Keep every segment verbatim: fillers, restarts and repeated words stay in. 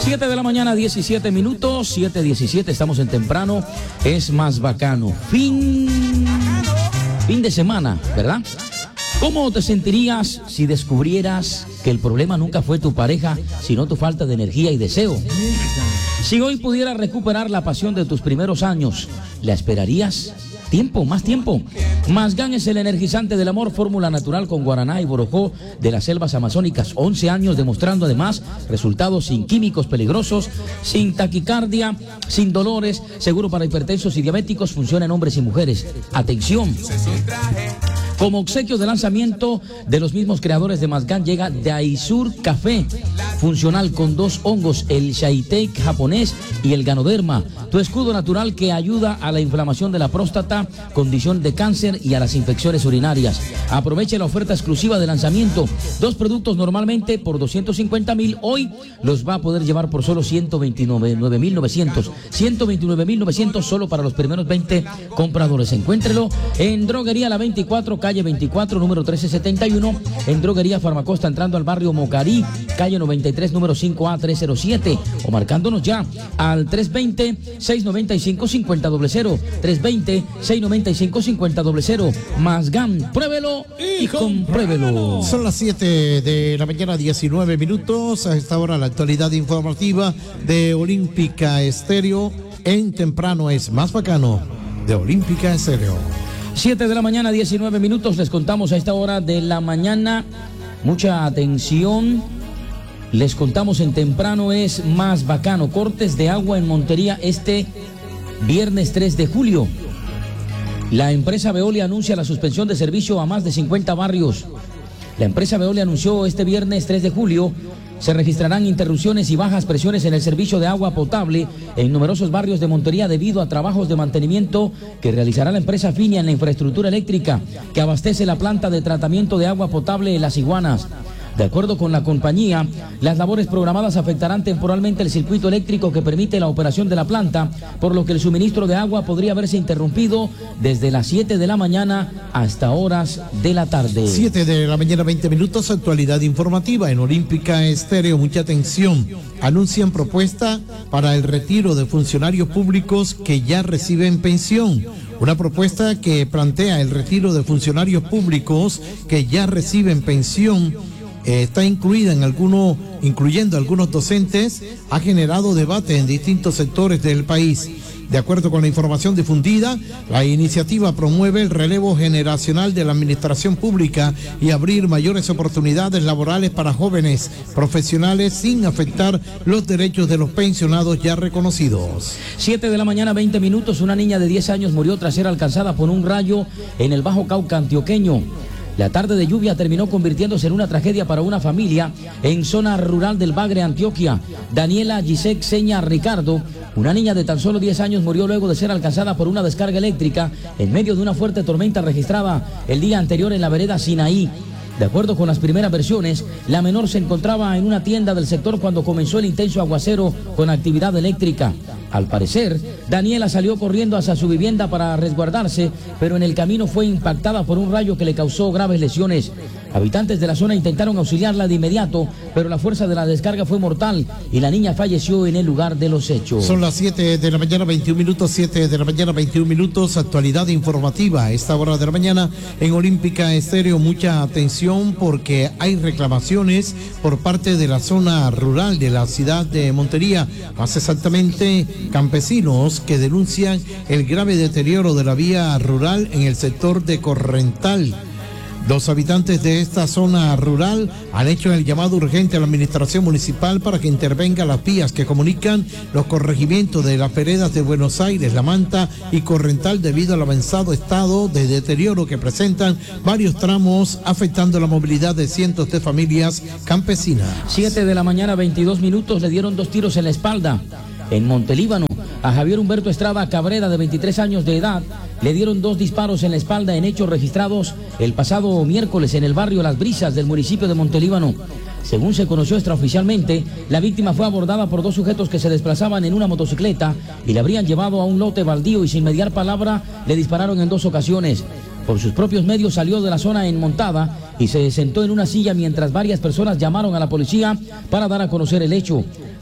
siete de la mañana, diecisiete minutos, siete diecisiete, estamos en temprano, es más bacano. Fin, fin de semana, ¿verdad? ¿Cómo te sentirías si descubrieras que el problema nunca fue tu pareja, sino tu falta de energía y deseo? Si hoy pudieras recuperar la pasión de tus primeros años, ¿la esperarías? Tiempo, más tiempo. Masgan es el energizante del amor, fórmula natural con guaraná y borojó de las selvas amazónicas. once años demostrando además resultados sin químicos peligrosos, sin taquicardia, sin dolores, seguro para hipertensos y diabéticos, funciona en hombres y mujeres. Atención. Como obsequio de lanzamiento de los mismos creadores de Masgan llega Daisur Café, funcional con dos hongos, el Shaitake japonés y el Ganoderma, tu escudo natural que ayuda a la inflamación de la próstata, condición de cáncer y a las infecciones urinarias. Aproveche la oferta exclusiva de lanzamiento, dos productos normalmente por doscientos cincuenta mil, hoy los va a poder llevar por solo ciento veintinueve mil novecientos, ciento veintinueve mil novecientos solo para los primeros veinte compradores. Encuéntrelo en Droguería La veinticuatro, calle veinticuatro, número trece setenta y uno, en Droguería Farmacosta, entrando al barrio Mocarí, calle noventa y tres, número cinco A trescientos siete, o marcándonos ya al tres veinte, seiscientos noventa y cinco, cincuenta cero cero, tres veinte, seiscientos noventa y cinco, cincuenta cero cero. Masgan, pruébelo y compruébelo. Son las siete de la mañana, diecinueve minutos. A esta hora la actualidad informativa de Olímpica Estéreo en temprano es más bacano de Olímpica Estéreo. siete de la mañana, diecinueve minutos, les contamos a esta hora de la mañana. Mucha atención, les contamos en temprano es más bacano. Cortes de agua en Montería este viernes tres de julio. La empresa Veolia anuncia la suspensión de servicio a más de cincuenta barrios. La empresa Veolia anunció este viernes tres de julio se registrarán interrupciones y bajas presiones en el servicio de agua potable en numerosos barrios de Montería debido a trabajos de mantenimiento que realizará la empresa Finia en la infraestructura eléctrica que abastece la planta de tratamiento de agua potable en Las Iguanas. De acuerdo con la compañía, las labores programadas afectarán temporalmente el circuito eléctrico que permite la operación de la planta, por lo que el suministro de agua podría haberse interrumpido desde las siete de la mañana hasta horas de la tarde. siete de la mañana, veinte minutos, actualidad informativa en Olímpica Estéreo. Mucha atención. Anuncian propuesta para el retiro de funcionarios públicos que ya reciben pensión. Una propuesta que plantea el retiro de funcionarios públicos que ya reciben pensión. Eh, está incluida en alguno, incluyendo algunos docentes, ha generado debate en distintos sectores del país. De acuerdo con la información difundida, la iniciativa promueve el relevo generacional de la administración pública y abrir mayores oportunidades laborales para jóvenes profesionales sin afectar los derechos de los pensionados ya reconocidos. siete de la mañana, veinte minutos, una niña de diez años murió tras ser alcanzada por un rayo en el Bajo Cauca antioqueño. La tarde de lluvia terminó convirtiéndose en una tragedia para una familia en zona rural del Bagre, Antioquia. Daniela Gisek Seña Ricardo, una niña de tan solo diez años, murió luego de ser alcanzada por una descarga eléctrica en medio de una fuerte tormenta registrada el día anterior en la vereda Sinaí. De acuerdo con las primeras versiones, la menor se encontraba en una tienda del sector cuando comenzó el intenso aguacero con actividad eléctrica. Al parecer, Daniela salió corriendo hacia su vivienda para resguardarse, pero en el camino fue impactada por un rayo que le causó graves lesiones. Habitantes de la zona intentaron auxiliarla de inmediato, pero la fuerza de la descarga fue mortal y la niña falleció en el lugar de los hechos. Son las siete de la mañana, veintiún minutos, siete de la mañana, veintiún minutos, actualidad informativa a esta hora de la mañana en Olímpica Estéreo. Mucha atención porque hay reclamaciones por parte de la zona rural de la ciudad de Montería, más exactamente campesinos que denuncian el grave deterioro de la vía rural en el sector de Corrental. Los habitantes de esta zona rural han hecho el llamado urgente a la administración municipal para que intervenga las vías que comunican los corregimientos de las veredas de Buenos Aires, La Manta y Corrental debido al avanzado estado de deterioro que presentan varios tramos afectando la movilidad de cientos de familias campesinas. siete de la mañana, veintidós minutos, le dieron dos tiros en la espalda. En Montelíbano, a Javier Humberto Estrada Cabrera, de veintitrés años de edad, le dieron dos disparos en la espalda en hechos registrados el pasado miércoles en el barrio Las Brisas del municipio de Montelíbano. Según se conoció extraoficialmente, la víctima fue abordada por dos sujetos que se desplazaban en una motocicleta y le habrían llevado a un lote baldío y sin mediar palabra le dispararon en dos ocasiones. Por sus propios medios salió de la zona en montada y se sentó en una silla mientras varias personas llamaron a la policía para dar a conocer el hecho.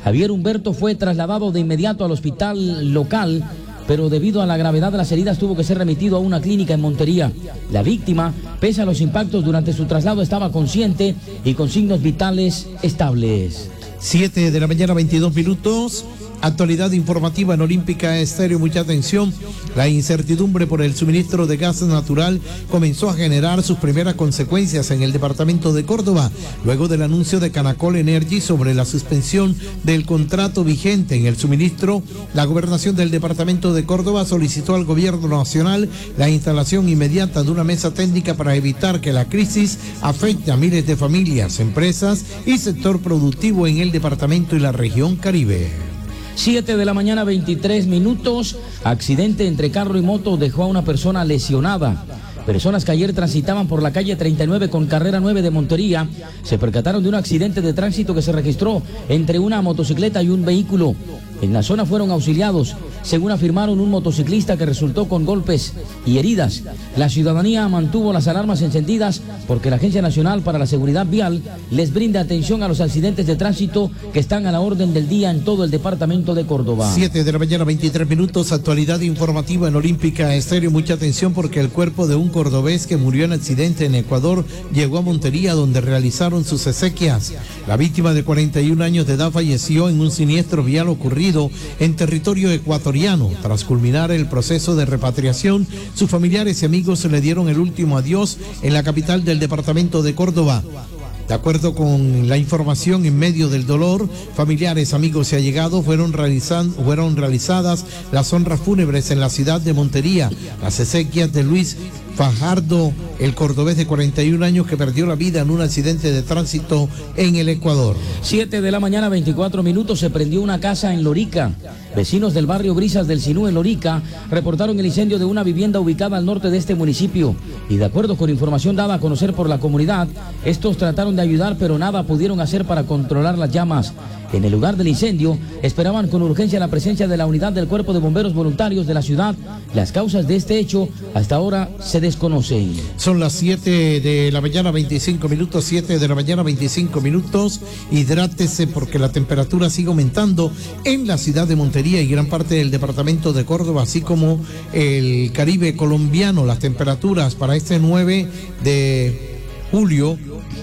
Javier Humberto fue trasladado de inmediato al hospital local, pero debido a la gravedad de las heridas tuvo que ser remitido a una clínica en Montería. La víctima, pese a los impactos durante su traslado, estaba consciente y con signos vitales estables. siete de la mañana, veintidós minutos. Actualidad informativa en Olímpica Estéreo, mucha atención. La incertidumbre por el suministro de gas natural comenzó a generar sus primeras consecuencias en el departamento de Córdoba, luego del anuncio de Canacol Energy sobre la suspensión del contrato vigente en el suministro. La gobernación del departamento de Córdoba solicitó al gobierno nacional la instalación inmediata de una mesa técnica para evitar que la crisis afecte a miles de familias, empresas y sector productivo en el departamento y la región Caribe. siete de la mañana, veintitrés minutos. Accidente entre carro y moto dejó a una persona lesionada. Personas que ayer transitaban por la calle treinta y nueve con carrera nueve de Montería se percataron de un accidente de tránsito que se registró entre una motocicleta y un vehículo. En la zona fueron auxiliados, según afirmaron, un motociclista que resultó con golpes y heridas. La ciudadanía mantuvo las alarmas encendidas porque la Agencia Nacional para la Seguridad Vial les brinda atención a los accidentes de tránsito que están a la orden del día en todo el departamento de Córdoba. siete de la mañana, veintitrés minutos, actualidad informativa en Olímpica Estéreo. Mucha atención porque el cuerpo de un cordobés que murió en accidente en Ecuador llegó a Montería, donde realizaron sus exequias. La víctima de cuarenta y un años de edad falleció en un siniestro vial ocurrido en territorio ecuatoriano. Tras culminar el proceso de repatriación, sus familiares y amigos le dieron el último adiós en la capital del departamento de Córdoba. De acuerdo con la información, en medio del dolor, familiares, amigos y allegados fueron, realizan, fueron realizadas las honras fúnebres en la ciudad de Montería. Las exequias de Luis Fajardo, el cordobés de cuarenta y un años que perdió la vida en un accidente de tránsito en el Ecuador. siete de la mañana, veinticuatro minutos, se prendió una casa en Lorica. Vecinos del barrio Brisas del Sinú en Lorica reportaron el incendio de una vivienda ubicada al norte de este municipio. Y de acuerdo con información dada a conocer por la comunidad, estos trataron de ayudar, pero nada pudieron hacer para controlar las llamas. En el lugar del incendio, esperaban con urgencia la presencia de la unidad del Cuerpo de Bomberos Voluntarios de la ciudad. Las causas de este hecho hasta ahora se desconocen. Son las siete de la mañana, veinticinco minutos, siete de la mañana, veinticinco minutos. Hidrátese porque la temperatura sigue aumentando en la ciudad de Montería y gran parte del departamento de Córdoba, así como el Caribe colombiano. Las temperaturas para este nueve de julio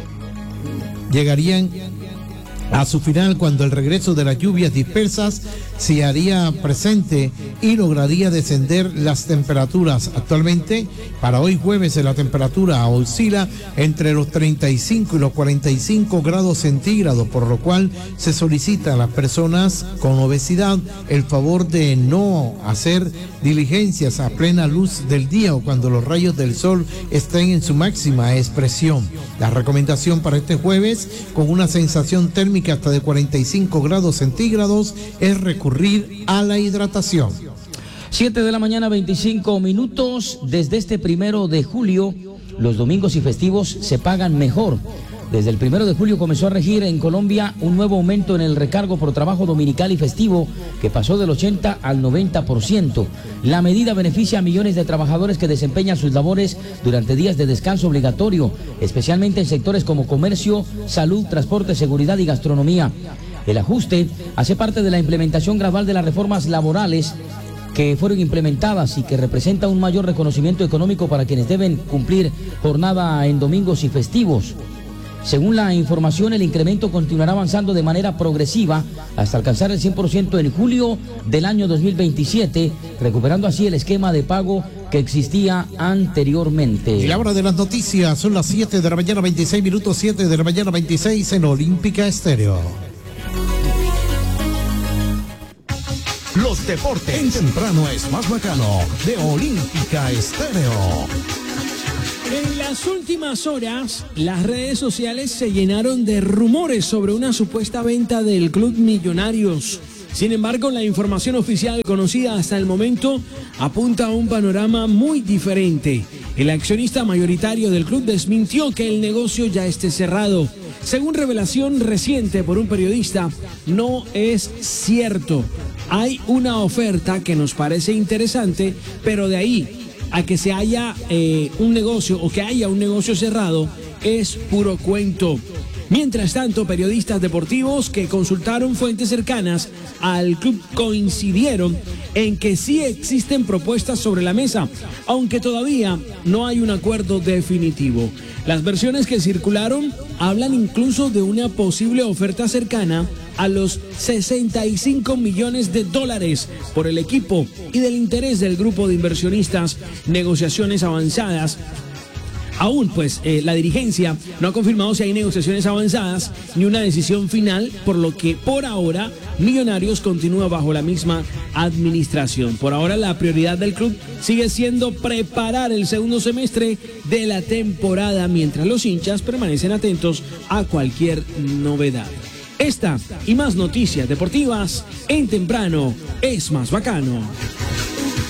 llegarían a su final cuando el regreso de las lluvias dispersas se haría presente y lograría descender las temperaturas. Actualmente, para hoy jueves, la temperatura oscila entre los treinta y cinco y los cuarenta y cinco grados centígrados, por lo cual se solicita a las personas con obesidad el favor de no hacer diligencias a plena luz del día o cuando los rayos del sol estén en su máxima expresión. La recomendación para este jueves, con una sensación térmica hasta de cuarenta y cinco grados centígrados, es recurrir a la hidratación. siete de la mañana, veinticinco minutos. Desde este primero de julio, los domingos y festivos se pagan mejor. Desde el primero de julio comenzó a regir en Colombia un nuevo aumento en el recargo por trabajo dominical y festivo que pasó del ochenta al noventa por ciento. La medida beneficia a millones de trabajadores que desempeñan sus labores durante días de descanso obligatorio, especialmente en sectores como comercio, salud, transporte, seguridad y gastronomía. El ajuste hace parte de la implementación gradual de las reformas laborales que fueron implementadas y que representa un mayor reconocimiento económico para quienes deben cumplir jornada en domingos y festivos. Según la información, el incremento continuará avanzando de manera progresiva hasta alcanzar el cien por ciento en julio del año dos mil veintisiete, recuperando así el esquema de pago que existía anteriormente. Y la hora de las noticias son las siete de la mañana, veintiséis minutos, siete de la mañana, veintiséis en Olímpica Estéreo. Los deportes en temprano es más bacano de Olímpica Estéreo. En las últimas horas, las redes sociales se llenaron de rumores sobre una supuesta venta del Club Millonarios. Sin embargo, la información oficial conocida hasta el momento apunta a un panorama muy diferente. El accionista mayoritario del club desmintió que el negocio ya esté cerrado. Según revelación reciente por un periodista, no es cierto. Hay una oferta que nos parece interesante, pero de ahí a que se haya eh, un negocio o que haya un negocio cerrado es puro cuento. Mientras tanto, periodistas deportivos que consultaron fuentes cercanas al club coincidieron en que sí existen propuestas sobre la mesa, aunque todavía no hay un acuerdo definitivo. Las versiones que circularon hablan incluso de una posible oferta cercana a los sesenta y cinco millones de dólares por el equipo y del interés del grupo de inversionistas, negociaciones avanzadas. Aún, pues, eh, la dirigencia no ha confirmado si hay negociaciones avanzadas ni una decisión final, por lo que por ahora Millonarios continúa bajo la misma administración. Por ahora la prioridad del club sigue siendo preparar el segundo semestre de la temporada, mientras los hinchas permanecen atentos a cualquier novedad. Esta y más noticias deportivas en Temprano es Más Bacano.